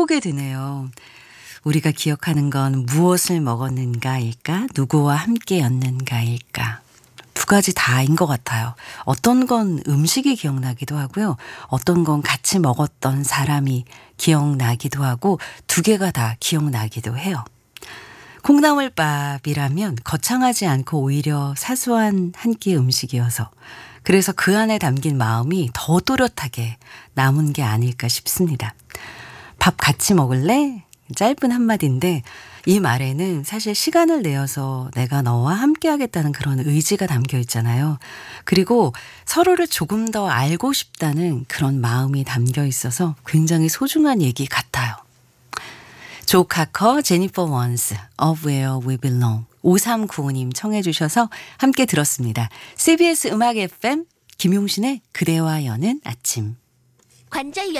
해보게 되네요. 우리가 기억하는 건 무엇을 먹었는가일까? 누구와 함께였는가일까? 두 가지 다인 것 같아요. 어떤 건 음식이 기억나기도 하고요. 어떤 건 같이 먹었던 사람이 기억나기도 하고 두 개가 다 기억나기도 해요. 콩나물밥이라면 거창하지 않고 오히려 사소한 한 끼 음식이어서 그래서 그 안에 담긴 마음이 더 또렷하게 남은 게 아닐까 싶습니다. 밥 같이 먹을래? 짧은 한마디인데 이 말에는 사실 시간을 내어서 내가 너와 함께 하겠다는 그런 의지가 담겨 있잖아요. 그리고 서로를 조금 더 알고 싶다는 그런 마음이 담겨 있어서 굉장히 소중한 얘기 같아요. 조 카커, 제니퍼 원스, Of Where We Belong 5395님 청해 주셔서 함께 들었습니다. CBS 음악 FM 김용신의 그대와 여는 아침. 관절